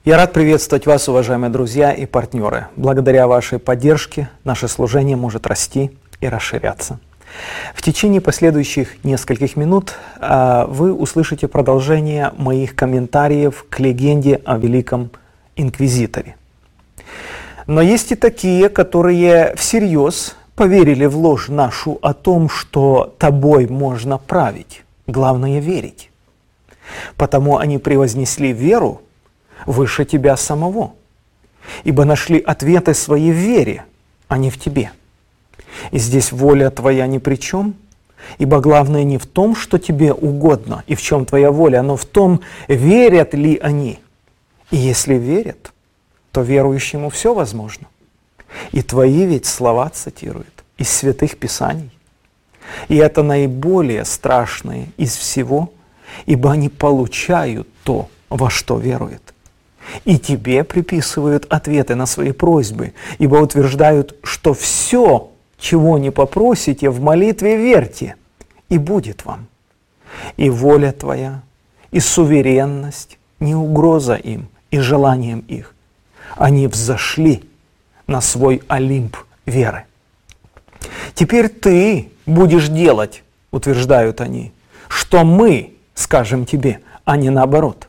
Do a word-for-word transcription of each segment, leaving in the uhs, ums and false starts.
Я рад приветствовать вас, уважаемые друзья и партнеры. Благодаря вашей поддержке наше служение может расти и расширяться. В течение последующих нескольких минут э, вы услышите продолжение моих комментариев к легенде о Великом Инквизиторе. Но есть и такие, которые всерьез поверили в ложь нашу о том, что тобой можно править. Главное — верить. Потому они превознесли веру выше тебя самого, ибо нашли ответы своей в вере, а не в тебе. И здесь воля твоя ни при чем, ибо главное не в том, что тебе угодно и в чем твоя воля, но в том, верят ли они. И если верят, то верующему все возможно. И твои ведь слова цитируют из святых писаний. И это наиболее страшное из всего, ибо они получают то, во что веруют. И тебе приписывают ответы на свои просьбы, ибо утверждают, что все, чего не попросите, в молитве верьте, и будет вам. И воля твоя, и суверенность не угроза им и желаниям их. Они взошли на свой Олимп веры. Теперь ты будешь делать, утверждают они, что мы скажем тебе, а не наоборот.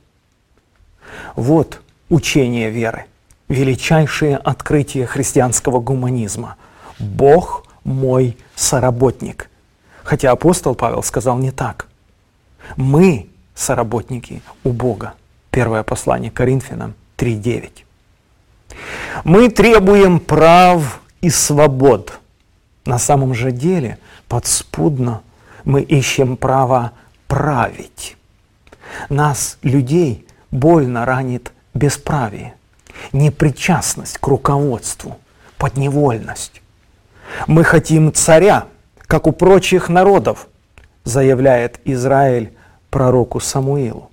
Вот учение веры, величайшее открытие христианского гуманизма. Бог мой соработник. Хотя апостол Павел сказал не так. Мы соработники у Бога. Первое послание к Коринфянам три девять. Мы требуем прав и свобод. На самом же деле, подспудно, мы ищем право править. Нас, людей, больно ранит бесправие, непричастность к руководству, подневольность. Мы хотим царя, как у прочих народов, заявляет Израиль пророку Самуилу.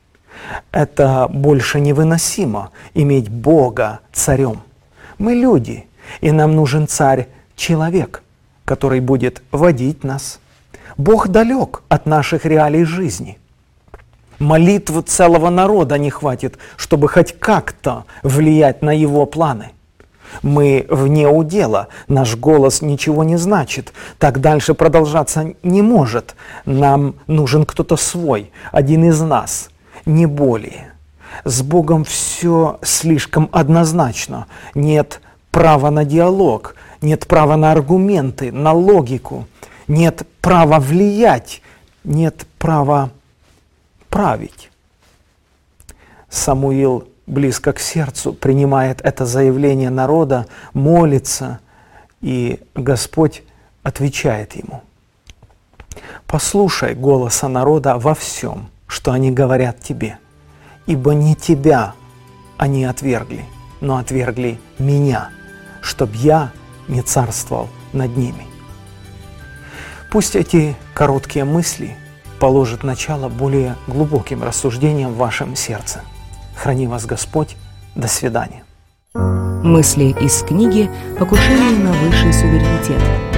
Это больше невыносимо иметь Бога царем. Мы люди, и нам нужен царь-человек, который будет водить нас. Бог далек от наших реалий жизни. Молитвы целого народа не хватит, чтобы хоть как-то влиять на его планы. Мы вне удела, наш голос ничего не значит, так дальше продолжаться не может. Нам нужен кто-то свой, один из нас, не более. С Богом все слишком однозначно. Нет права на диалог, нет права на аргументы, на логику, нет права влиять, нет права править. Самуил близко к сердцу принимает это заявление народа, молится, и Господь отвечает ему: «Послушай голоса народа во всем, что они говорят тебе, ибо не тебя они отвергли, но отвергли меня, чтоб я не царствовал над ними». Пусть эти короткие мысли положит начало более глубоким рассуждениям в вашем сердце. Храни вас Господь. До свидания. Мысли из книги «Покушение на высший суверенитет».